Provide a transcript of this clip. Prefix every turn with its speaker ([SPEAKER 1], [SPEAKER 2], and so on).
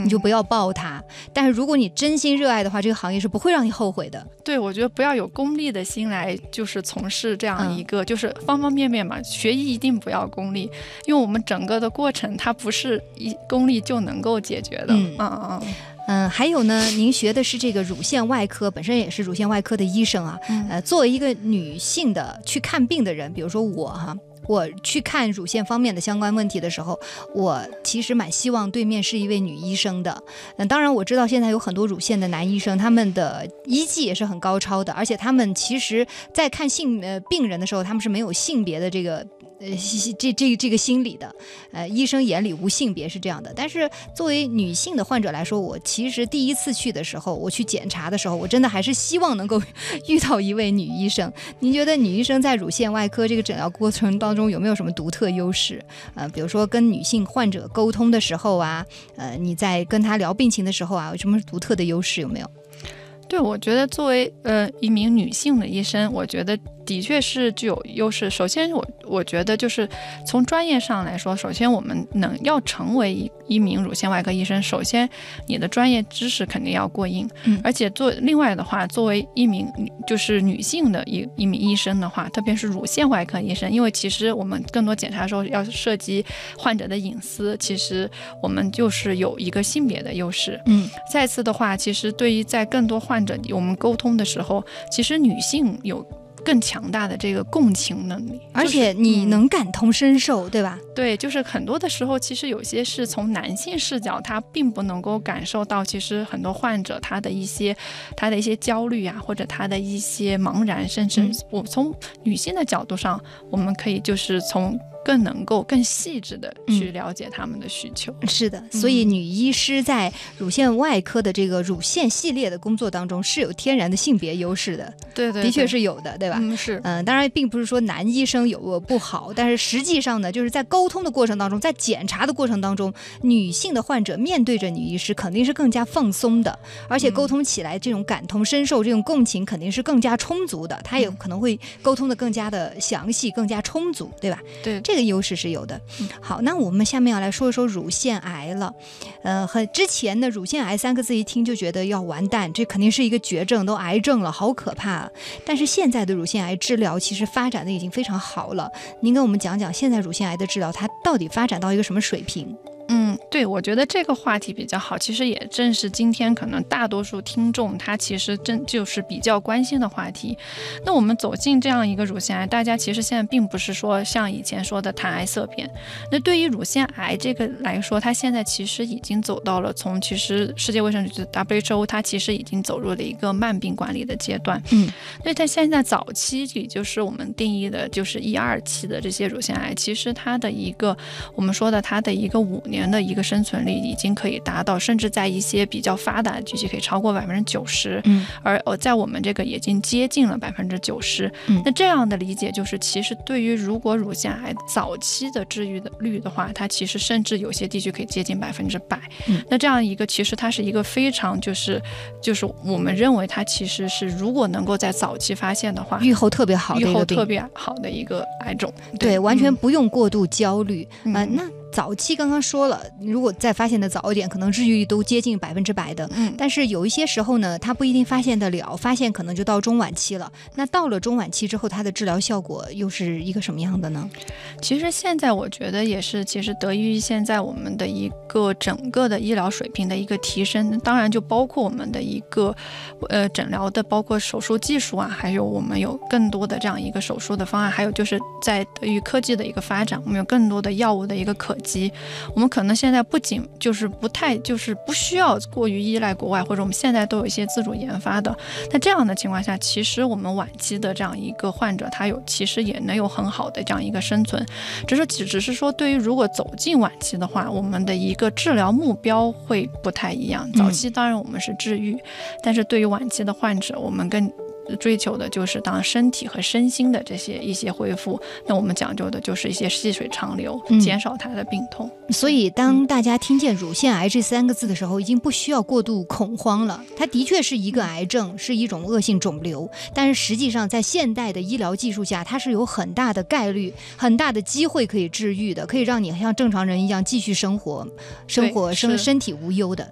[SPEAKER 1] 你就不要抱它。但是如果你真心热爱的话，这个行业是不会让你后悔的。
[SPEAKER 2] 对，我觉得不要有功利的心来就是从事这样一个就是方方面面嘛，学医一定不要功利，因为我们整个的过程它不是功利就能够解决的。
[SPEAKER 1] 还有呢，您学的是这个乳腺外科，本身也是乳腺外科的医生啊。作为一个女性的去看病的人，比如说我去看乳腺方面的相关问题的时候，我其实蛮希望对面是一位女医生的。当然我知道现在有很多乳腺的男医生，他们的医技也是很高超的，而且他们其实在看病人的时候，他们是没有性别的这个这个心理的，医生眼里无性别是这样的。但是作为女性的患者来说，我其实第一次去的时候，我去检查的时候，我真的还是希望能够遇到一位女医生。您觉得女医生在乳腺外科这个诊疗过程当中有没有什么独特优势？比如说跟女性患者沟通的时候啊，你在跟她聊病情的时候啊，有什么独特的优势有没有？
[SPEAKER 2] 对，我觉得作为一名女性的医生，我觉得的确是具有优势。首先我觉得就是从专业上来说，首先我们要成为一名乳腺外科医生，首先你的专业知识肯定要过硬，而且另外的话，作为一名就是女性的一名医生的话，特别是乳腺外科医生，因为其实我们更多检查的时候要涉及患者的隐私，其实我们就是有一个性别的优势。再次的话，其实对于在更多患者我们沟通的时候，其实女性有更强大的这个共情能力，
[SPEAKER 1] 而且你能感同身受，对吧？
[SPEAKER 2] 对，就是很多的时候其实有些是从男性视角他并不能够感受到，其实很多患者他的一些焦虑啊，或者他的一些茫然，甚至我从女性的角度上，我们可以就是更能够更细致的去了解他们的需求。
[SPEAKER 1] 是的，所以女医师在乳腺外科的这个乳腺系列的工作当中是有天然的性别优势的。
[SPEAKER 2] 对，
[SPEAKER 1] 的确是有的，对吧？
[SPEAKER 2] 是。
[SPEAKER 1] 当然并不是说男医生有不好，但是实际上呢，就是在沟通的过程当中，在检查的过程当中，女性的患者面对着女医师肯定是更加放松的，而且沟通起来这种感同身受，这种共情肯定是更加充足的，她也可能会沟通的更加的详细，更加充足，对吧？
[SPEAKER 2] 对，
[SPEAKER 1] 这个优势是有的。好，那我们下面要来说一说乳腺癌了。之前的乳腺癌3个字一听就觉得要完蛋，这肯定是一个绝症，都癌症了，好可怕。但是现在的乳腺癌治疗其实发展的已经非常好了，您跟我们讲讲现在乳腺癌的治疗它到底发展到一个什么水平？
[SPEAKER 2] 对，我觉得这个话题比较好，其实也正是今天可能大多数听众他其实就是比较关心的话题。那我们走进这样一个乳腺癌，大家其实现在并不是说像以前说的谈癌色变，那对于乳腺癌这个来说，它现在其实已经走到了从其实世界卫生组织 WHO 它其实已经走入了一个慢病管理的阶段。所以它现在早期也就是我们定义的就是1、2期的这些乳腺癌，其实它的一个我们说的它的一个5年的一个生存率已经可以达到，甚至在一些比较发达的地区可以超过90%，而在我们这个已经接近了90%。那这样的理解就是，其实对于如果乳腺癌早期的治愈的率的话，它其实甚至有些地区可以接近100%。那这样一个其实它是一个非常就是我们认为它其实是如果能够在早期发现的话，
[SPEAKER 1] 预后特别好的一个病，
[SPEAKER 2] 预后特别好的一个癌种。
[SPEAKER 1] 对，完全不用过度焦虑。那早期刚刚说了，如果再发现的早一点，可能治愈率都接近100%的。但是有一些时候呢，它不一定发现得了，发现可能就到中晚期了。那到了中晚期之后，它的治疗效果又是一个什么样的呢？
[SPEAKER 2] 其实现在我觉得也是，其实得益于现在我们的一个整个的医疗水平的一个提升，当然就包括我们的一个诊疗的，包括手术技术啊，还有我们有更多的这样一个手术的方案，还有就是在得益于科技的一个发展，我们有更多的药物的一个可及。我们可能现在不仅就是不需要过于依赖国外，或者我们现在都有一些自主研发的。那这样的情况下，其实我们晚期的这样一个患者，他其实也能有很好的这样一个生存。只是说，对于如果走进晚期的话，我们的一个治疗目标会不太一样。早期当然我们是治愈，但是对于晚期的患者，我们更追求的就是当身体和身心的这些一些恢复，那我们讲究的就是一些细水长流，减少它的病痛。
[SPEAKER 1] 所以当大家听见乳腺癌这3个字的时候，已经不需要过度恐慌了。它的确是一个癌症，是一种恶性肿瘤，但是实际上在现代的医疗技术下，它是有很大的概率、很大的机会可以治愈的，可以让你像正常人一样继续生活身体无忧的。